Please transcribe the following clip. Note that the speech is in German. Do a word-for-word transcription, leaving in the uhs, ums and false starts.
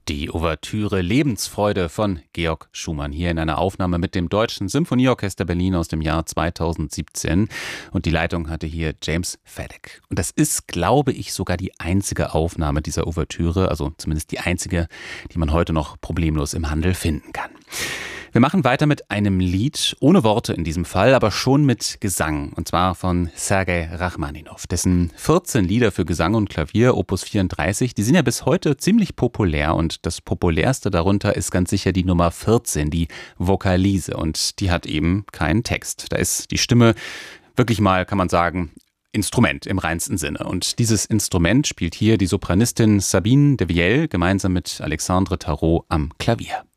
Die Ouvertüre Lebensfreude von Georg Schumann hier in einer Aufnahme mit dem Deutschen Symphonieorchester Berlin aus dem Jahr zweitausendsiebzehn. Und die Leitung hatte hier James Fedek. Und das ist, glaube ich, sogar die einzige Aufnahme dieser Ouvertüre, also zumindest die einzige, die man heute noch problemlos im Handel finden kann. Wir machen weiter mit einem Lied, ohne Worte in diesem Fall, aber schon mit Gesang. Und zwar von Sergei Rachmaninow. Dessen vierzehn Lieder für Gesang und Klavier, Opus vierunddreißig, die sind ja bis heute ziemlich populär. Und das populärste darunter ist ganz sicher die Nummer vierzehn, die Vokalise. Und die hat eben keinen Text. Da ist die Stimme wirklich mal, kann man sagen, Instrument im reinsten Sinne. Und dieses Instrument spielt hier die Sopranistin Sabine de Viel gemeinsam mit Alexandre Tarot am Klavier.